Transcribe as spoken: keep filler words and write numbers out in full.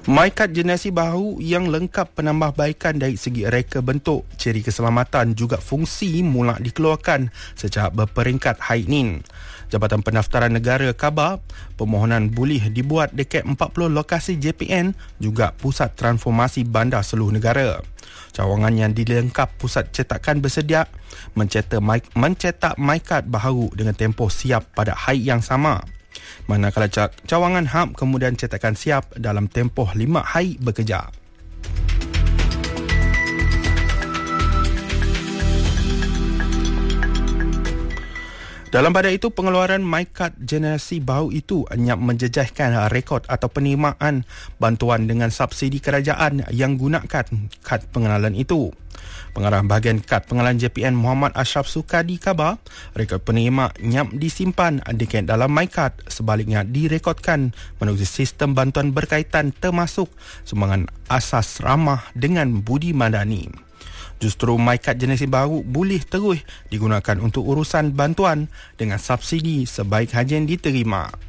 MyKad generasi baru yang lengkap penambahbaikan dari segi reka bentuk, ciri keselamatan juga fungsi mula dikeluarkan secara berperingkat hari ini. Jabatan Pendaftaran Negara khabar permohonan boleh dibuat dekat empat puluh lokasi J P N juga pusat transformasi bandar seluruh negara. Cawangan yang dilengkap pusat cetakan bersedia mencetak, mencetak MyKad baharu dengan tempoh siap pada hari yang sama. Manakala cawangan H A P kemudian cetakan siap dalam tempoh lima hari bekerja. Dalam pada itu, pengeluaran MyKad generasi baru itu hanya menjejaskan rekod atau penerimaan bantuan dengan subsidi kerajaan yang gunakan kad pengenalan itu. Pengarah bahagian kad pengenalan J P N Muhammad Ashraf Sukadi khabar, rekod penerima nyap disimpan dekat dalam MyKad, sebaliknya direkodkan melalui sistem bantuan berkaitan termasuk sumbangan asas ramah dengan budi madani. Justru MyKad generasi baru boleh terus digunakan untuk urusan bantuan dengan subsidi sebaik hajian diterima.